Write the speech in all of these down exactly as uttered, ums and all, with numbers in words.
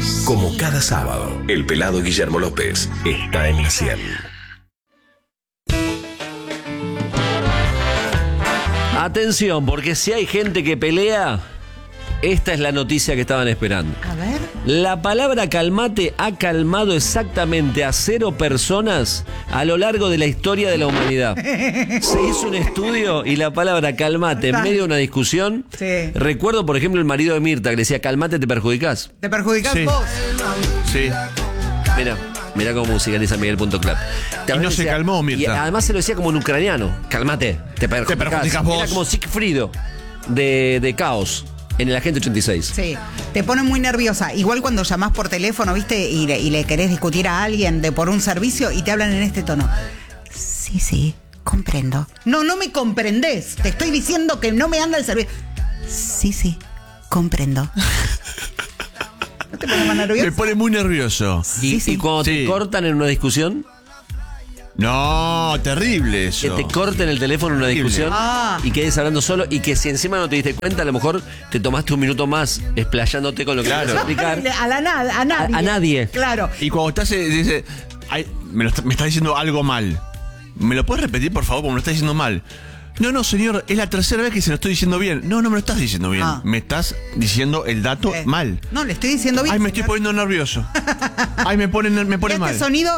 Como cada sábado, el pelado Guillermo López está en la cien. Atención, porque si hay gente que pelea, esta es la noticia que estaban esperando. A ver. La palabra calmate ha calmado exactamente a cero personas a lo largo de la historia de la humanidad. Se hizo un estudio y la palabra calmate en medio de una discusión. Sí. Recuerdo, por ejemplo, el marido de Mirta que le decía, calmate, te perjudicás. ¿Te perjudicás Sí. vos? Sí. Mira, mira cómo musicaliza Miguel punto club. Y no se calmó, Mirta. Y además se lo decía como en ucraniano. Calmate, te perjudicás. Te perjudicás vos. Era como Sigfrido de, de Caos en el Agente ochenta y seis. Sí, te pone muy nerviosa. Igual cuando llamás por teléfono, ¿viste? Y le, y le querés discutir a alguien de por un servicio y te hablan en este tono. Sí, sí, comprendo. No, no me comprendés. Te estoy diciendo que no me anda el servicio. Sí, sí, comprendo. ¿No te pone más nervioso? Me pone muy nervioso. Y, Sí, sí. y cuando Sí. te cortan en una discusión, No, terrible que eso. te corten el teléfono en una Terrible. discusión Ah. y quedes hablando solo y que si encima no te diste cuenta, a lo mejor te tomaste un minuto más explayándote con lo que Claro. quieres explicar. A, la na- a nadie. A- a nadie. Claro. Y cuando estás, eh, dice, ay, me, lo está, me está diciendo algo mal. ¿Me lo puedes repetir, por favor? Porque me lo estás diciendo mal. No, no, señor, es la tercera vez que se lo estoy diciendo bien. No, no me lo estás diciendo bien. Ah. Me estás diciendo el dato Eh, mal. No, le estoy diciendo bien. Ay, me estoy señor. poniendo nervioso. Ay, me pone, me pone Este mal. sonido.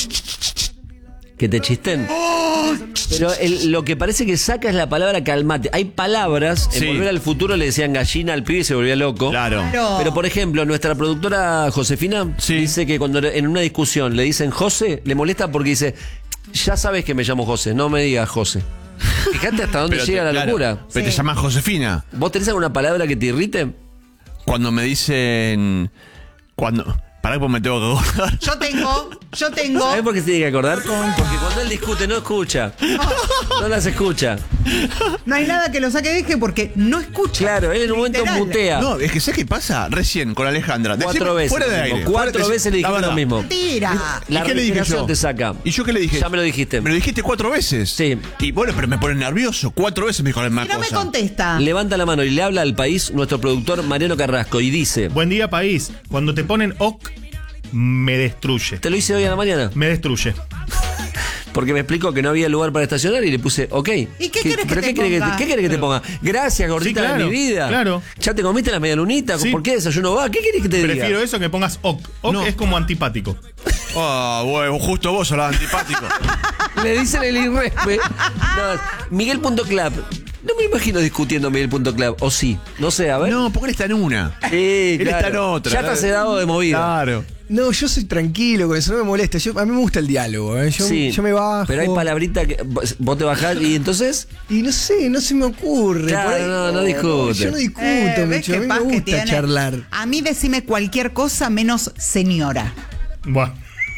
Que te chisten. Pero el- lo que parece que saca es la palabra calmate. Hay palabras, en Sí. Volver al Futuro le decían gallina al pibe y se volvía loco. Claro. Claro. Pero por ejemplo, nuestra productora Josefina Sí. dice que cuando en una discusión le dicen José, le molesta porque dice, ya sabes que me llamo José, no me digas José. Fíjate hasta dónde Pero llega te- la claro, locura. Pero te Sí. llamas Josefina. ¿Vos tenés alguna palabra que te irrite? Cuando me dicen. Cuando. Pará, pues me tengo que acordar. Yo tengo, yo tengo. ¿Sabés por qué se tiene que acordar? Porque cuando él discute no escucha. No las escucha. No hay nada que lo saque de eje porque no escucha. Claro, él en un momento Literal. mutea. No, es que ¿sabes qué pasa? Recién con Alejandra. Cuatro Decime, veces. Fuera de lo aire. mismo. Cuatro Fuera- veces le La dijiste lo verdad. mismo. Mentira. La ¿Y qué le dije respiración yo? te saca. ¿Y yo qué le dije? Ya me lo dijiste. Me lo dijiste cuatro veces. Sí. Y bueno, pero me pone nervioso. Cuatro veces me dijo la misma Y no me cosa. contesta. Levanta la mano y le habla al país nuestro productor Mariano Carrasco y dice, Buen día, país. Cuando te ponen ok, me destruye. te lo hice hoy a la mañana, Me destruye. porque me explicó que no había lugar para estacionar y le puse ok. ¿Y qué querés que ¿Pero te qué querés que ponga? te- ¿Qué querés que te ponga? Gracias, gordita Sí, claro, de mi vida. claro. ¿Ya te comiste la medialunita? Sí. ¿Por qué desayuno va? ¿Qué querés que te diga? Prefiero eso que pongas ok. Ok No. es como antipático. Ah, bueno, justo vos sos antipático. Le dicen el irrespe. No, Miguel punto club. No me imagino discutiendo Miguel punto club. O sí. No sé, a ver. No, porque él está en una. Sí, Él claro. está en otra. Ya estás sedado de movida. Claro. No, yo soy tranquilo con eso, no me molesta. Yo, a mí me gusta el diálogo, ¿eh? yo, Sí, yo me bajo. pero hay palabritas que vos vos te bajás y entonces Y no sé, no se me ocurre. Claro, por ahí- no, no discute. Yo no discuto, Eh, ¿ves Mecho, a qué mí paz me que gusta tiene? charlar. A mí decime cualquier cosa menos señora. Buah.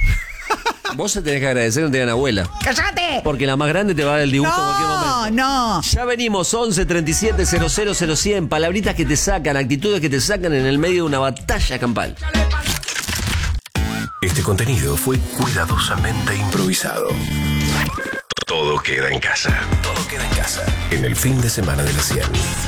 vos se tenés que agradecer que no tengan abuela. ¡Cállate! Porque la más grande te va a dar el dibujo en cualquier No, momento. no. Ya venimos, once treinta y siete cero cero cero cien, palabritas que te sacan, actitudes que te sacan en el medio de una batalla campal. Este contenido fue cuidadosamente improvisado. Todo queda en casa. Todo queda en casa. En el fin de semana de la cien.